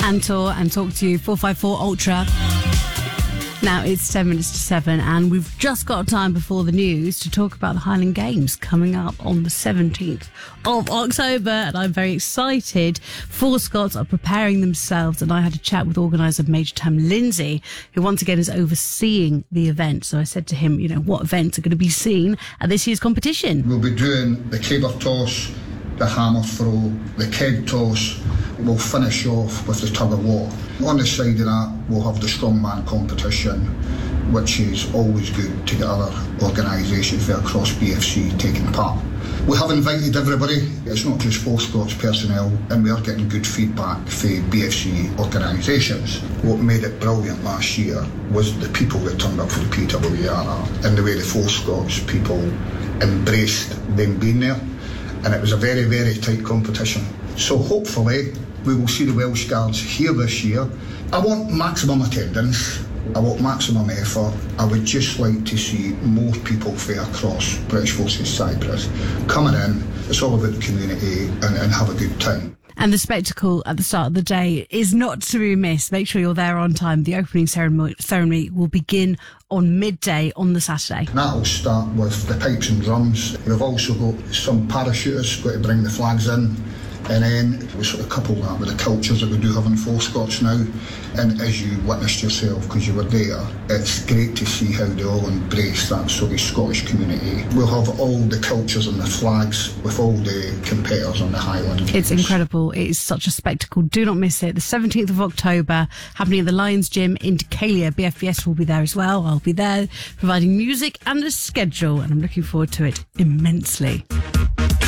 Antor and talk to you 454 Ultra. Now it's 10 minutes to 7 and we've just got time before the news to talk about the Highland Games coming up on the 17th of October, and I'm very excited. Four Scots are preparing themselves, and I had a chat with organiser Major Tam Lindsay, who once again is overseeing the event. So I said to him, what events are going to be seen at this year's competition? We'll be doing the caber toss, the hammer throw, the keg toss. We'll finish off with the tug of war. On the side of that, we'll have the strongman competition, which is always good to get other organisations from across BFC taking part. We have invited everybody. It's not just Four Scots personnel, and we are getting good feedback from BFC organisations. What made it brilliant last year was the people that turned up for the PWR and the way the Four Scots people embraced them being there. And it was a very, very tight competition. So hopefully we will see the Welsh Guards here this year. I want maximum attendance. I want maximum effort. I would just like to see more people from across British Forces Cyprus coming in. It's all about the community and have a good time. And the spectacle at the start of the day is not to be missed. Make sure you're there on time. The opening ceremony will begin on midday on the Saturday. That'll start with the pipes and drums. We've also got some parachutists going to bring the flags in. And then we sort of couple that with the cultures that we do have in Four Scots now. And as you witnessed yourself, because you were there, it's great to see how they all embrace that sort of Scottish community. We'll have all the cultures and the flags with all the competitors on the Highland Games. It's incredible. It is such a spectacle. Do not miss it. The 17th of October, happening at the Lions Gym in Decalia. BFBS will be there as well. I'll be there providing music and a schedule, and I'm looking forward to it immensely.